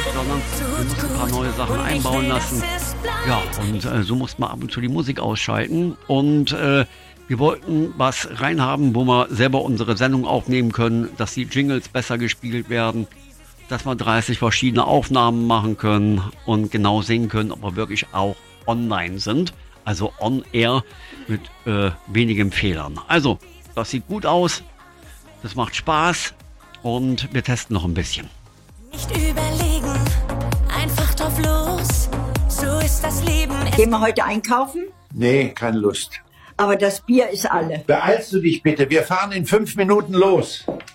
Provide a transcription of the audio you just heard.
sondern wir mussten ein paar neue Sachen einbauen lassen. Ja, und so mussten wir ab und zu die Musik ausschalten. Und wir wollten was reinhaben, wo wir selber unsere Sendung aufnehmen können, dass die Jingles besser gespielt werden, dass wir 30 verschiedene Aufnahmen machen können und genau sehen können, ob wir wirklich auch online sind. Also on air mit wenigen Fehlern. Also, das sieht gut aus, das macht Spaß und wir testen noch ein bisschen. Nicht überlegen, einfach drauf los, so ist das Leben. Gehen wir heute einkaufen? Nee, keine Lust. Aber das Bier ist alle. Beeilst du dich bitte, wir fahren in 5 Minuten los.